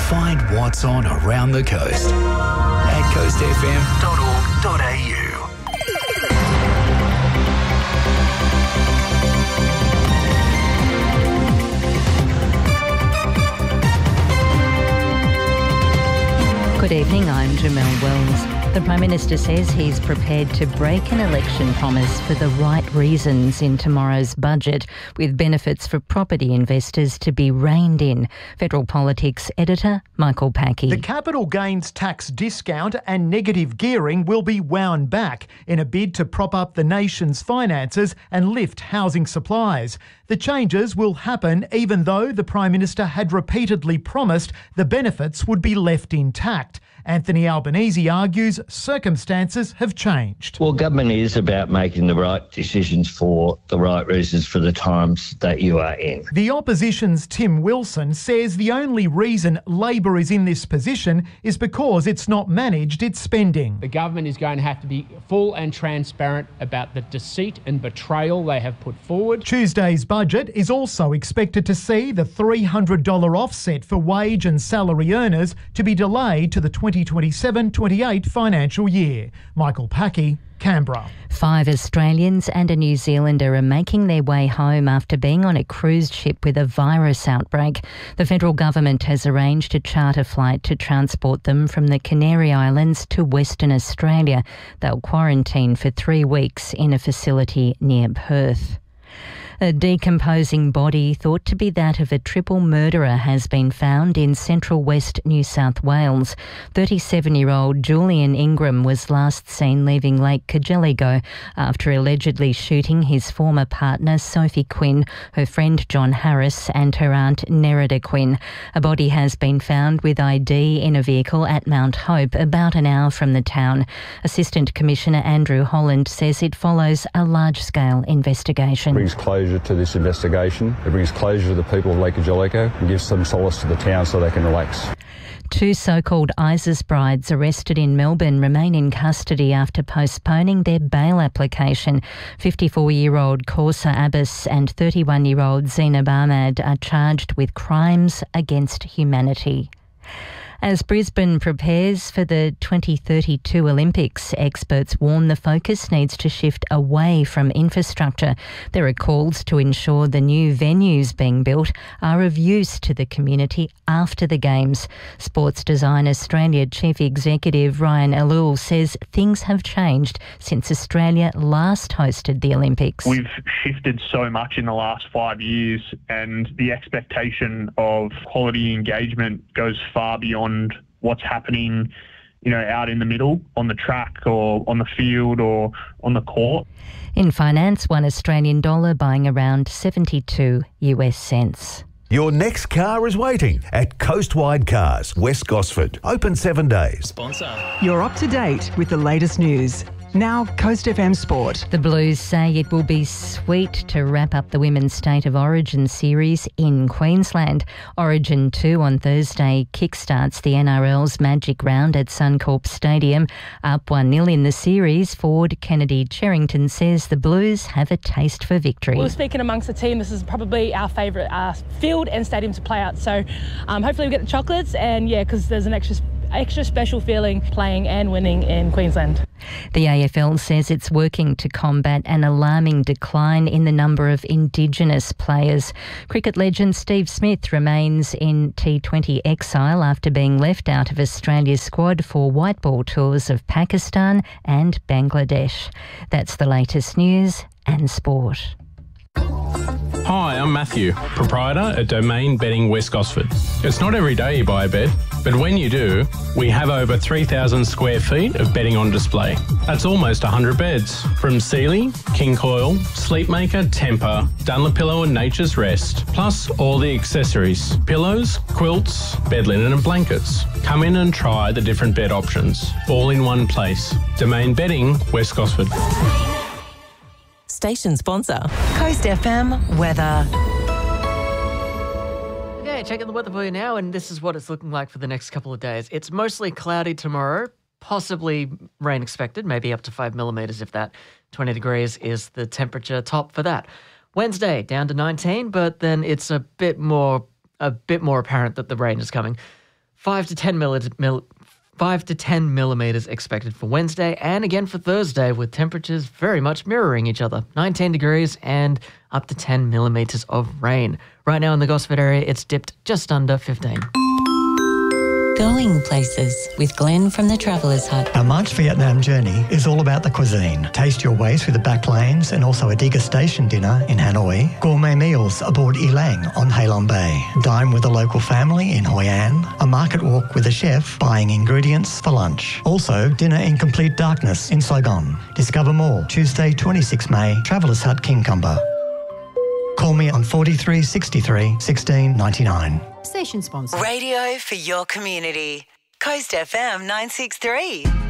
Find what's on around the coast at coastfm.org.au. Good evening, I'm Jamelle Wells. The Prime Minister says he's prepared to break an election promise for the right reasons in tomorrow's budget, with benefits for property investors to be reined in. Federal Politics editor Michael Packey. The capital gains tax discount and negative gearing will be wound back in a bid to prop up the nation's finances and lift housing supplies. The changes will happen even though the Prime Minister had repeatedly promised the benefits would be left intact. Anthony Albanese argues circumstances have changed. Well, government is about making the right decisions for the right reasons for the times that you are in. The opposition's Tim Wilson says the only reason Labor is in this position is because it's not managed its spending. The government is going to have to be full and transparent about the deceit and betrayal they have put forward. Tuesday's budget is also expected to see the $300 offset for wage and salary earners to be delayed to the 2027-28 financial year. Michael Packey, Canberra. 5 Australians and a New Zealander are making their way home after being on a cruise ship with a virus outbreak. The federal government has arranged a charter flight to transport them from the Canary Islands to Western Australia. They'll quarantine for 3 weeks in a facility near Perth. A decomposing body thought to be that of a triple murderer has been found in central west New South Wales. 37-year-old Julian Ingram was last seen leaving Lake Cargelligo after allegedly shooting his former partner Sophie Quinn, her friend John Harris and her aunt Nerida Quinn. A body has been found with ID in a vehicle at Mount Hope, about an hour from the town. Assistant Commissioner Andrew Holland says it follows a large-scale investigation. Brings closure to this investigation. It brings closure to the people of Lake Cargelligo and gives some solace to the town so they can relax. 2 so-called ISIS brides arrested in Melbourne remain in custody after postponing their bail application. 54-year-old Korsa Abbas and 31-year-old Zainab Ahmad are charged with crimes against humanity. As Brisbane prepares for the 2032 Olympics, experts warn the focus needs to shift away from infrastructure. There are calls to ensure the new venues being built are of use to the community after the Games. Sports Design Australia Chief Executive Ryan Alul says things have changed since Australia last hosted the Olympics. We've shifted so much in the last 5 years, and the expectation of quality engagement goes far beyond what's happening, out in the middle, on the track or on the field or on the court. In finance, $1 Australian buying around 72 US cents. Your next car is waiting at Coastwide Cars, West Gosford. Open 7 days. Sponsor. You're up to date with the latest news. Now, Coast FM Sport. The Blues say it will be sweet to wrap up the Women's State of Origin series in Queensland. Origin 2 on Thursday kickstarts the NRL's Magic Round at Suncorp Stadium. Up 1-0 in the series, forward Kennedy Cherrington says the Blues have a taste for victory. Well, speaking amongst the team, this is probably our favourite field and stadium to play out. So hopefully we get the chocolates, and because there's an extra special feeling playing and winning in Queensland. The AFL says it's working to combat an alarming decline in the number of Indigenous players. Cricket legend Steve Smith remains in T20 exile after being left out of Australia's squad for white ball tours of Pakistan and Bangladesh. That's the latest news and sport. Hi, I'm Matthew, proprietor at Domain Bedding West Gosford. It's not every day you buy a bed, but when you do, we have over 3,000 square feet of bedding on display. That's almost 100 beds, from Sealy, King Coil, Sleepmaker, Temper, Dunlopillow and Nature's Rest, plus all the accessories, pillows, quilts, bed linen and blankets. Come in and try the different bed options, all in one place. Domain Bedding West Gosford. Station sponsor, Coast FM weather. Okay, checking the weather for you now, and this is what it's looking like for the next couple of days. It's mostly cloudy tomorrow, possibly rain expected, maybe up to 5 millimetres if that. 20 degrees is the temperature top for that. Wednesday, down to 19, but then it's a bit more apparent that the rain is coming. 5 to 10 millimetres expected for Wednesday and again for Thursday, with temperatures very much mirroring each other. 19 degrees and up to 10 millimetres of rain. Right now in the Gosford area, it's dipped just under 15. Going places with Glenn from the Travellers Hut. Our March Vietnam journey is all about the cuisine. Taste your way through the back lanes and also a degustation dinner in Hanoi. Gourmet meals aboard Elang on Halong Bay. Dine with a local family in Hoi An. A market walk with a chef buying ingredients for lunch. Also, dinner in complete darkness in Saigon. Discover more Tuesday, 26 May, Travellers Hut, Kingcumber. Call me on 43 63 16 99. Station sponsor. Radio for your community. Coast FM 963.